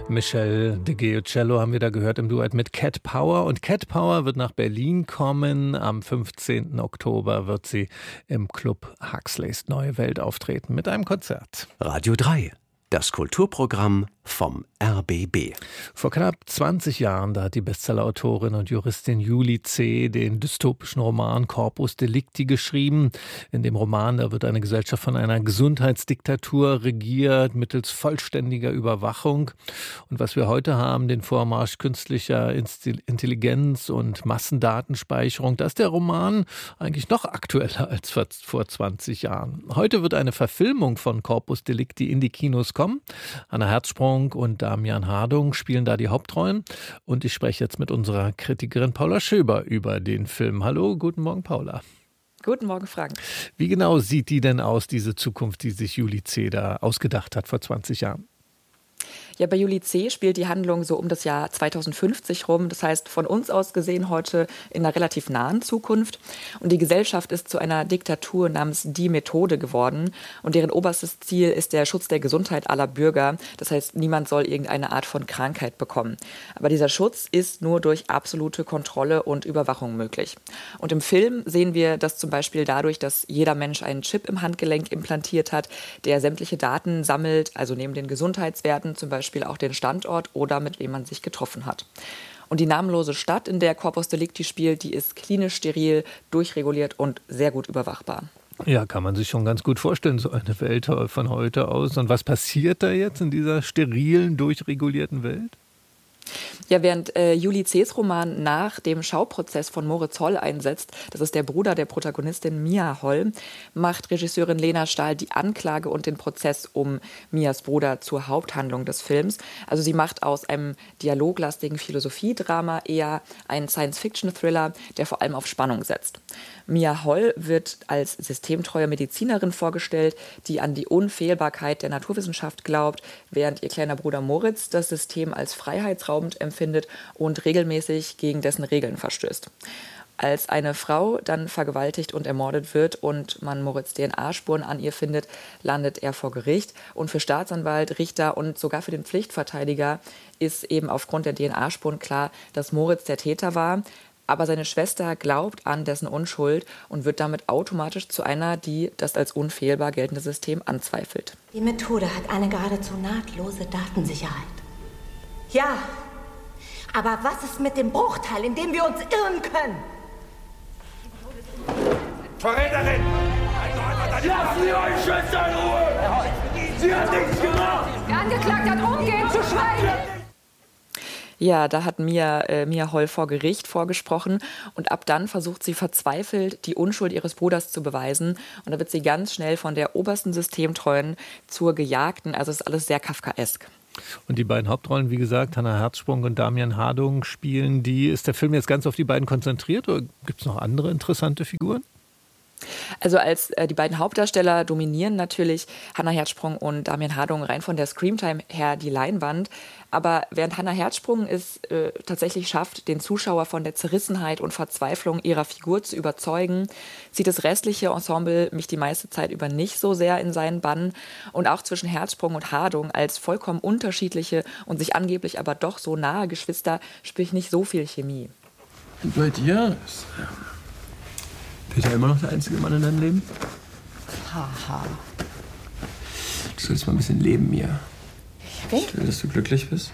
Michelle de Giocello haben wir da gehört im Duett mit Cat Power. Und Cat Power wird nach Berlin kommen. Am 15. Oktober wird sie im Club Huxleys Neue Welt auftreten mit einem Konzert. Radio 3, das Kulturprogramm vom RBB. Vor knapp 20 Jahren, da hat die Bestsellerautorin und Juristin Julie C. den dystopischen Roman Corpus Delicti geschrieben. In dem Roman, da wird eine Gesellschaft von einer Gesundheitsdiktatur regiert, mittels vollständiger Überwachung. Und was wir heute haben, den Vormarsch künstlicher Intelligenz und Massendatenspeicherung, da ist der Roman eigentlich noch aktueller als vor 20 Jahren. Heute wird eine Verfilmung von Corpus Delicti in die Kinos kommen. Anna Herzsprung und Damian Hardung spielen da die Hauptrollen. Und ich spreche jetzt mit unserer Kritikerin Paula Schöber über den Film. Hallo, guten Morgen, Paula. Guten Morgen, Frank. Wie genau sieht die denn aus, diese Zukunft, die sich Julie C. da ausgedacht hat vor 20 Jahren? Ja, bei Julie C. spielt die Handlung so um das Jahr 2050 rum. Das heißt, von uns aus gesehen heute in einer relativ nahen Zukunft. Und die Gesellschaft ist zu einer Diktatur namens Die Methode geworden. Und deren oberstes Ziel ist der Schutz der Gesundheit aller Bürger. Das heißt, niemand soll irgendeine Art von Krankheit bekommen. Aber dieser Schutz ist nur durch absolute Kontrolle und Überwachung möglich. Und im Film sehen wir das zum Beispiel dadurch, dass jeder Mensch einen Chip im Handgelenk implantiert hat, der sämtliche Daten sammelt, also neben den Gesundheitswerten zum Beispiel auch den Standort oder mit wem man sich getroffen hat. Und die namenlose Stadt, in der Corpus Delicti spielt, die ist klinisch steril, durchreguliert und sehr gut überwachbar. Ja, kann man sich schon ganz gut vorstellen, so eine Welt von heute aus. Und was passiert da jetzt in dieser sterilen, durchregulierten Welt? Ja, während Julie C.'s Roman nach dem Schauprozess von Moritz Holl einsetzt, das ist der Bruder der Protagonistin Mia Holl, macht Regisseurin Lena Stahl die Anklage und den Prozess um Mias Bruder zur Haupthandlung des Films. Also sie macht aus einem dialoglastigen Philosophiedrama eher einen Science-Fiction-Thriller, der vor allem auf Spannung setzt. Mia Holl wird als systemtreue Medizinerin vorgestellt, die an die Unfehlbarkeit der Naturwissenschaft glaubt, während ihr kleiner Bruder Moritz das System als freiheitsraubend empfindet und regelmäßig gegen dessen Regeln verstößt. Als eine Frau dann vergewaltigt und ermordet wird und man Moritz DNA-Spuren an ihr findet, landet er vor Gericht. Und für Staatsanwalt, Richter und sogar für den Pflichtverteidiger ist eben aufgrund der DNA-Spuren klar, dass Moritz der Täter war. Aber seine Schwester glaubt an dessen Unschuld und wird damit automatisch zu einer, die das als unfehlbar geltende System anzweifelt. Die Methode hat eine geradezu nahtlose Datensicherheit. Ja, aber was ist mit dem Bruchteil, in dem wir uns irren können? Verräterin! Lassen Sie eure Schwester in Ruhe! Sie hat nichts gemacht! Der Angeklagte hat umgehend zu schweigen! Ja, da hat Mia Holl vor Gericht vorgesprochen und ab dann versucht sie verzweifelt, die Unschuld ihres Bruders zu beweisen. Und da wird sie ganz schnell von der obersten Systemtreuen zur Gejagten. Also ist alles sehr kafkaesk. Und die beiden Hauptrollen, wie gesagt, Hannah Herzsprung und Damian Hardung spielen die. Ist der Film jetzt ganz auf die beiden konzentriert oder gibt es noch andere interessante Figuren? Also als die beiden Hauptdarsteller dominieren natürlich Hannah Herzsprung und Damian Hardung rein von der Screamtime her die Leinwand. Aber während Hannah Herzsprung es tatsächlich schafft, den Zuschauer von der Zerrissenheit und Verzweiflung ihrer Figur zu überzeugen, zieht das restliche Ensemble mich die meiste Zeit über nicht so sehr in seinen Bann. Und auch zwischen Herzsprung und Hardung als vollkommen unterschiedliche und sich angeblich aber doch so nahe Geschwister spüre ich nicht so viel Chemie. Und bei dir ist Peter immer noch der einzige Mann in deinem Leben? Haha. Du sollst mal ein bisschen leben, Mia. Ich will, dass du glücklich bist.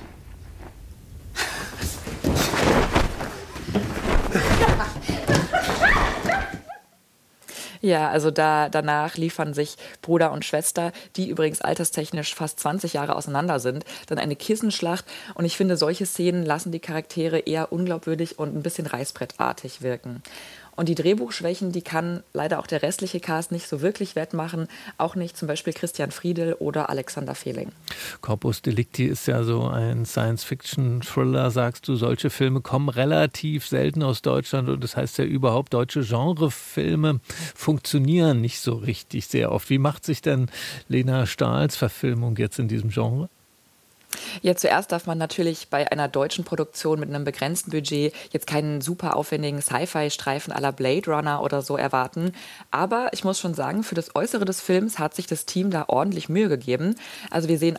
Ja, also danach liefern sich Bruder und Schwester, die übrigens alterstechnisch fast 20 Jahre auseinander sind, dann eine Kissenschlacht. Und ich finde, solche Szenen lassen die Charaktere eher unglaubwürdig und ein bisschen reißbrettartig wirken. Und die Drehbuchschwächen, die kann leider auch der restliche Cast nicht so wirklich wettmachen. Auch nicht zum Beispiel Christian Friedel oder Alexander Fehling. Corpus Delicti ist ja so ein Science-Fiction-Thriller, sagst du. Solche Filme kommen relativ selten aus Deutschland. Und das heißt ja überhaupt, deutsche Genrefilme funktionieren nicht so richtig sehr oft. Wie macht sich denn Lena Stahls Verfilmung jetzt in diesem Genre? Ja, zuerst darf man natürlich bei einer deutschen Produktion mit einem begrenzten Budget jetzt keinen super aufwendigen Sci-Fi-Streifen à la Blade Runner oder so erwarten. Aber ich muss schon sagen, für das Äußere des Films hat sich das Team da ordentlich Mühe gegeben. Also wir sehen einen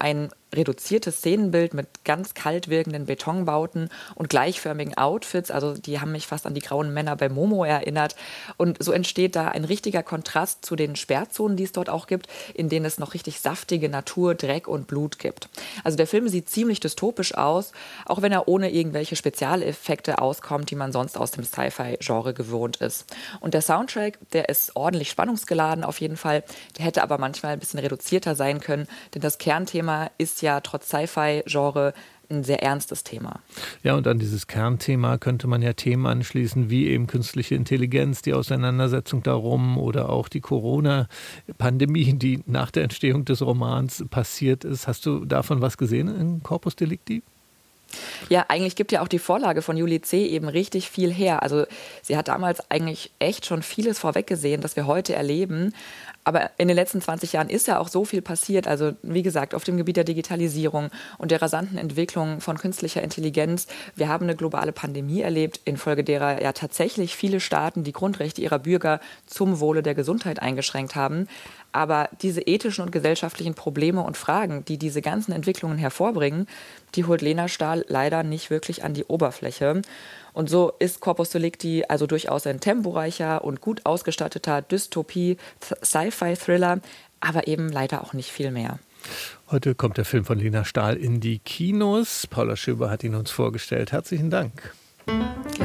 reduziertes Szenenbild mit ganz kalt wirkenden Betonbauten und gleichförmigen Outfits. Also die haben mich fast an die grauen Männer bei Momo erinnert. Und so entsteht da ein richtiger Kontrast zu den Sperrzonen, die es dort auch gibt, in denen es noch richtig saftige Natur, Dreck und Blut gibt. Also der Film sieht ziemlich dystopisch aus, auch wenn er ohne irgendwelche Spezialeffekte auskommt, die man sonst aus dem Sci-Fi-Genre gewohnt ist. Und der Soundtrack, der ist ordentlich spannungsgeladen auf jeden Fall. Der hätte aber manchmal ein bisschen reduzierter sein können, denn das Kernthema ist ja trotz Sci-Fi-Genre ein sehr ernstes Thema. Ja, und an dieses Kernthema könnte man ja Themen anschließen, wie eben künstliche Intelligenz, die Auseinandersetzung darum oder auch die Corona-Pandemie, die nach der Entstehung des Romans passiert ist. Hast du davon was gesehen in Corpus Delicti? Ja, eigentlich gibt ja auch die Vorlage von Julie C. eben richtig viel her. Also sie hat damals eigentlich echt schon vieles vorweggesehen, das wir heute erleben. Aber in den letzten 20 Jahren ist ja auch so viel passiert. Also wie gesagt, auf dem Gebiet der Digitalisierung und der rasanten Entwicklung von künstlicher Intelligenz. Wir haben eine globale Pandemie erlebt, infolge derer ja tatsächlich viele Staaten die Grundrechte ihrer Bürger zum Wohle der Gesundheit eingeschränkt haben. Aber diese ethischen und gesellschaftlichen Probleme und Fragen, die diese ganzen Entwicklungen hervorbringen, die holt Lena Stahl leider nicht wirklich an die Oberfläche. Und so ist Corpus Delicti also durchaus ein temporeicher und gut ausgestatteter Dystopie-Sci-Fi-Thriller, aber eben leider auch nicht viel mehr. Heute kommt der Film von Lena Stahl in die Kinos. Paula Schöber hat ihn uns vorgestellt. Herzlichen Dank. Ja.